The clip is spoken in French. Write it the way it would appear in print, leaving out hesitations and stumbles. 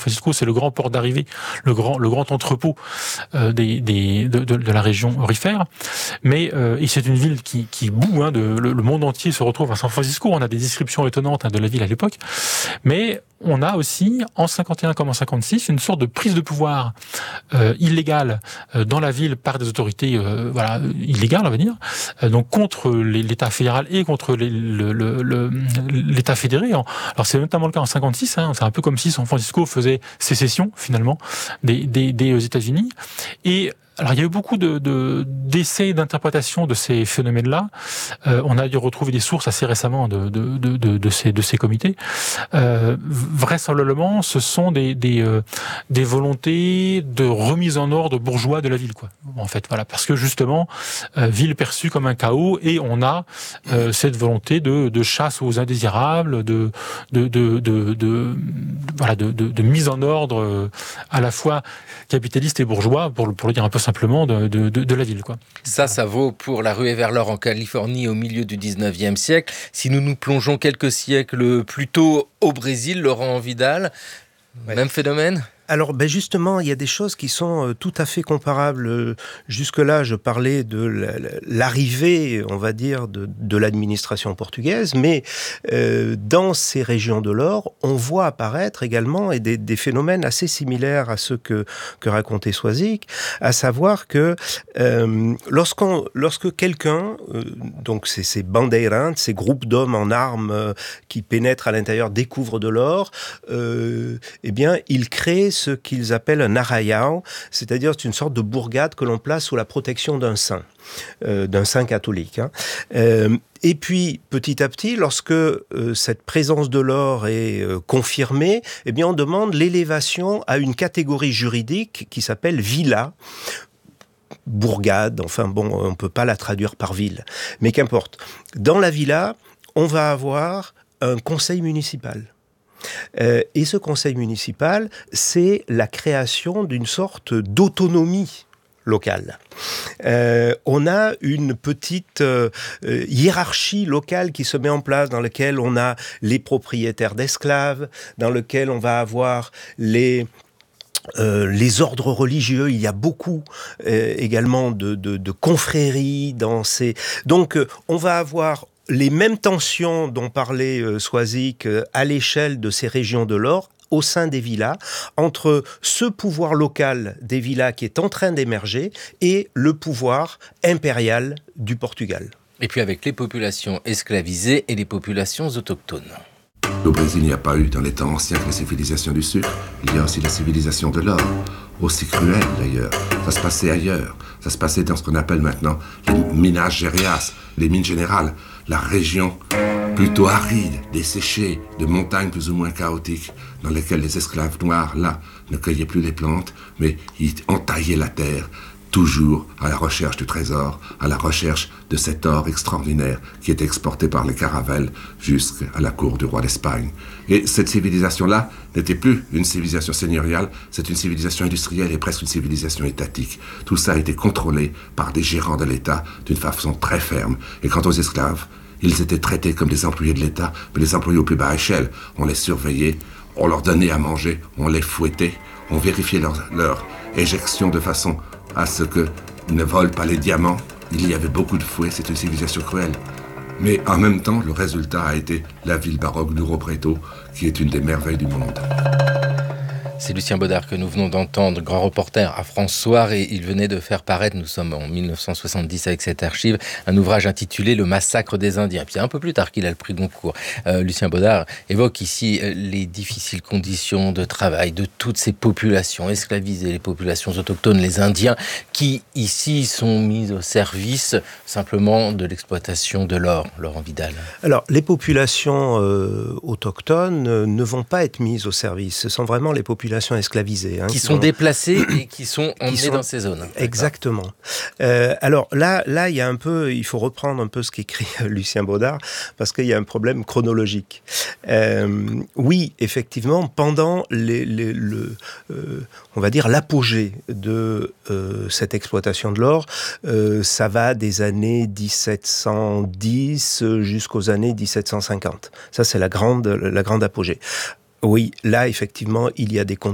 Francisco, c'est le grand port d'arrivée, le grand entrepôt de la région aurifère. Mais et c'est une ville qui bout, le monde entier se retrouve à San Francisco. On a des descriptions étonnantes de la ville à l'époque, mais on a aussi, en 51 comme en 56, une sorte de prise de pouvoir illégale dans la ville par des autorités illégales, on va dire, donc contre l'État fédéral et contre l'État fédéré. Alors c'est notamment le cas en 56, c'est un peu comme si San Francisco faisait sécession finalement des États-Unis. Et alors il y a eu beaucoup d'essais d'interprétation de ces phénomènes-là. On a dû retrouver des sources assez récemment de ces comités. Vraisemblablement, ce sont des volontés de remise en ordre bourgeois de la ville, quoi. En fait, voilà, parce que justement, ville perçue comme un chaos, et on a cette volonté de chasse aux indésirables, de mise en ordre à la fois capitaliste et bourgeois, pour le dire un peu simplement, de la ville, quoi. Ça vaut pour la ruée vers l'or en Californie au milieu du 19e siècle. Si nous nous plongeons quelques siècles plus tôt au Brésil, Laurent Vidal, même phénomène ? Alors justement, il y a des choses qui sont tout à fait comparables. Jusque-là, je parlais de l'arrivée, on va dire, de l'administration portugaise, mais dans ces régions de l'or, on voit apparaître également des phénomènes assez similaires à ceux que racontait Soisig, à savoir que lorsque quelqu'un, donc ces bandeirantes, ces groupes d'hommes en armes qui pénètrent à l'intérieur, découvrent de l'or, eh bien, ils créent ce qu'ils appellent un arraial, c'est-à-dire c'est une sorte de bourgade que l'on place sous la protection d'un saint catholique. Et puis, petit à petit, lorsque cette présence de l'or est confirmée, eh bien, on demande l'élévation à une catégorie juridique qui s'appelle villa, bourgade, enfin bon, on ne peut pas la traduire par ville, mais qu'importe. Dans la villa, on va avoir un conseil municipal. Et ce conseil municipal, c'est la création d'une sorte d'autonomie locale. On a une petite hiérarchie locale qui se met en place, dans laquelle on a les propriétaires d'esclaves, dans lequel on va avoir les ordres religieux. Il y a beaucoup également de confréries dans ces... Donc, on va avoir les mêmes tensions dont parlait Soisig à l'échelle de ces régions de l'or, au sein des villas, entre ce pouvoir local des villas qui est en train d'émerger et le pouvoir impérial du Portugal. Et puis avec les populations esclavisées et les populations autochtones. Au Brésil, il n'y a pas eu, dans les temps anciens, que la civilisation du sucre. Il y a aussi la civilisation de l'or, aussi cruelle d'ailleurs. Ça se passait ailleurs. Ça se passait dans ce qu'on appelle maintenant les minas gérias, les mines générales, la région plutôt aride, desséchée, de montagnes plus ou moins chaotiques, dans lesquelles les esclaves noirs, là, ne cueillaient plus les plantes, mais ils entaillaient la terre, toujours à la recherche du trésor, à la recherche de cet or extraordinaire qui est exporté par les caravelles jusqu'à la cour du roi d'Espagne. Et cette civilisation-là n'était plus une civilisation seigneuriale, c'est une civilisation industrielle et presque une civilisation étatique. Tout ça a été contrôlé par des gérants de l'État d'une façon très ferme. Et quant aux esclaves, ils étaient traités comme des employés de l'État, mais les employés aux plus bas échelles. On les surveillait, on leur donnait à manger, on les fouettait, on vérifiait leur éjection de façon à ce qu'ils ne volent pas les diamants. Il y avait beaucoup de fouets, c'est une civilisation cruelle. Mais en même temps, le résultat a été la ville baroque d'Ouro Preto, qui est une des merveilles du monde. C'est Lucien Baudard que nous venons d'entendre, grand reporter à France Soir, et il venait de faire paraître, nous sommes en 1970 avec cette archive, un ouvrage intitulé « Le massacre des Indiens ». Puis c'est un peu plus tard qu'il a le prix Goncourt. Lucien Baudard évoque ici les difficiles conditions de travail de toutes ces populations esclavisées, les populations autochtones, les Indiens, qui ici sont mis au service simplement de l'exploitation de l'or. Laurent Vidal. Alors, les populations autochtones ne vont pas être mises au service. Ce sont vraiment les populations esclavisées. Qui sont déplacées et qui sont emmenées dans ces zones. Exactement. Alors là, il y a un peu, il faut reprendre un peu ce qu'écrit Lucien Baudard, parce qu'il y a un problème chronologique. Oui, effectivement, pendant on va dire l'apogée de cette exploitation de l'or, ça va des années 1710 jusqu'aux années 1750. Ça, c'est la grande apogée. Oui, là, effectivement, il y a des